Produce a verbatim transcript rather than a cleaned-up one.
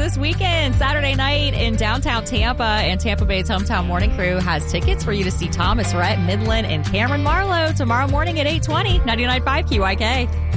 this weekend, Saturday night in downtown Tampa, and Tampa Bay's Hometown Morning Crew has tickets for you to see Thomas Rhett, Midland, and Cameron Marlowe tomorrow morning at eight twenty, ninety-nine point five Q I K.